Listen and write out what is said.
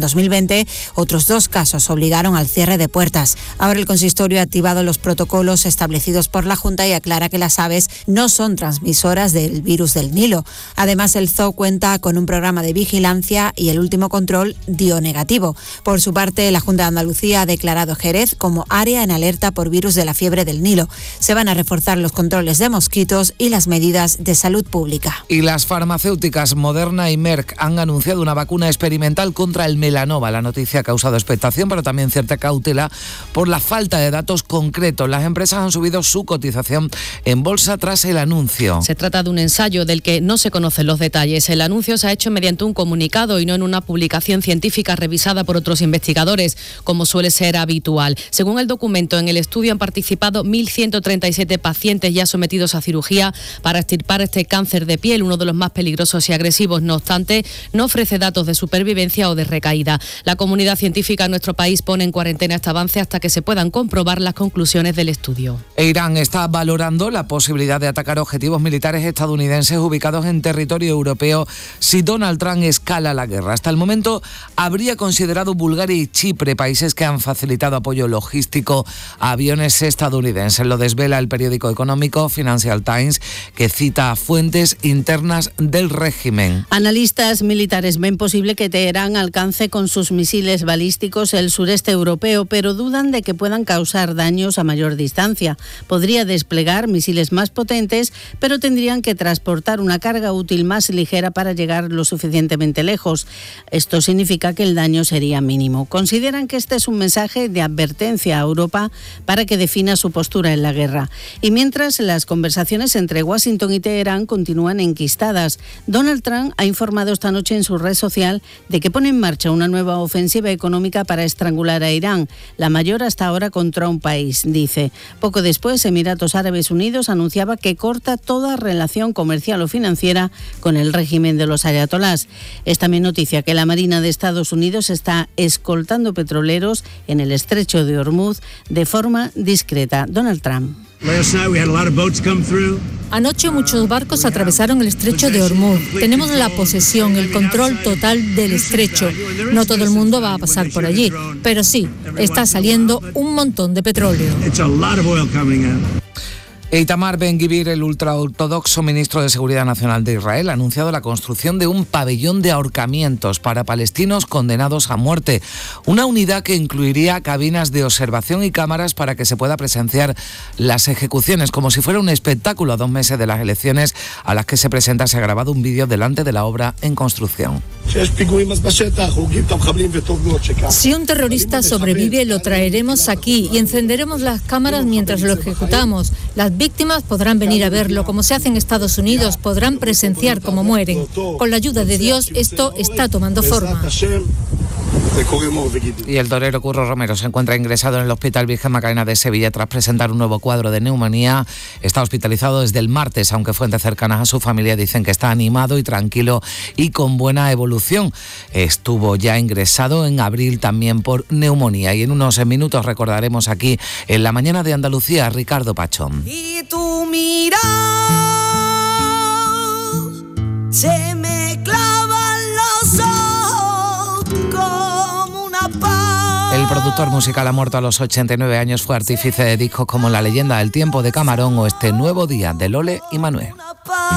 2020, otros 2 casos obligaron al cierre de puertas. Ahora el consistorio ha activado los protocolos establecidos por la Junta y aclara que las aves no son transmisoras del virus del Nilo. Además, el zoo cuenta con un programa de vigilancia y el último control dio negativo. Por su parte, la Junta de Andalucía ha declarado Jerez como área en alerta por virus de la fiebre del Nilo. Se van a reforzar los controles de mosquitos y las medidas de salud pública. Y las farmacéuticas Moderna y Merck han anunciado una vacuna experimental contra el melanoma. La noticia ha causado expectación, pero también cierta cautela por la falta de datos concretos. Las empresas han subido su cotización en bolsa tras el anuncio. Se trata de un ensayo del que no se conocen los detalles. El anuncio se ha hecho mediante un comunicado y no en una publicación científica revisada por otros investigadores, como suele ser habitual. Según el documento, en el estudio han participado 1.137 pacientes ya sometidos a cirugía para extirpar este cáncer de piel, uno de los más peligrosos y agresivos. No obstante, no ofrece datos de supervivencia o de recaída. La comunidad científica en nuestro país pone en cuarentena este avance hasta que se puedan comprobar las conclusiones del estudio. Irán está valorando la posibilidad de atacar objetivos militares estadounidenses ubicados en territorio europeo si Donald Trump escala la guerra. Hasta el momento habría considerado Bulgaria y Chipre, países que han facilitado apoyo logístico a aviones estadounidenses. Lo desvela el periódico económico Financial Times, que cita fuentes internas del régimen. Analistas militares ven posible que Teherán alcance con sus misiles balísticos el sureste europeo, pero dudan de que puedan causar daños a mayor distancia. Podría desplegar misiles más potentes, pero tendrían que transportar una carga útil más ligera para llegar lo suficientemente lejos. Esto significa que el daño sería mínimo. Consideran que este es un mensaje de advertencia a Europa para que defina su postura en la guerra. Y mientras, las conversaciones entre Washington y Teherán continúan enquistadas. Donald Trump ha informado esta noche en su red social de que pone en marcha una nueva ofensiva económica para estrangular a Irán, la mayor hasta ahora contra un país, dice. Poco después, Emiratos Árabes Unidos anunciaba que corta toda relación comercial o financiera con el régimen de los ayatolás. Es también noticia que la Marina de Estados Unidos está escoltando petroleros en el estrecho de Hormuz de forma discreta. Donald Trump. Anoche muchos barcos atravesaron el estrecho de Hormuz. Tenemos la posesión, el control total del estrecho. No todo el mundo va a pasar por allí, pero sí, está saliendo un montón de petróleo. Itamar Ben-Gvir, el ultraortodoxo ministro de Seguridad Nacional de Israel, ha anunciado la construcción de un pabellón de ahorcamientos para palestinos condenados a muerte. Una unidad que incluiría cabinas de observación y cámaras para que se pueda presenciar las ejecuciones, como si fuera un espectáculo a 2 meses de las elecciones a las que se presenta. Se ha grabado un vídeo delante de la obra en construcción. Si un terrorista sobrevive, lo traeremos aquí y encenderemos las cámaras mientras lo ejecutamos. Las víctimas podrán venir a verlo, como se hace en Estados Unidos, podrán presenciar cómo mueren. Con la ayuda de Dios, esto está tomando forma. Y el torero Curro Romero se encuentra ingresado en el Hospital Virgen Macarena de Sevilla tras presentar un nuevo cuadro de neumonía. Está hospitalizado desde el martes, aunque fuentes cercanas a su familia dicen que está animado y tranquilo y con buena evolución. Estuvo ya ingresado en abril también por neumonía. Y en unos minutos recordaremos aquí en La Mañana de Andalucía a Ricardo Pachón. Y tú miras, se me clavan los ojos como una paz. El productor musical ha muerto a los 89 años, fue artífice de discos como La leyenda del tiempo de Camarón o Este nuevo día de Lole y Manuel.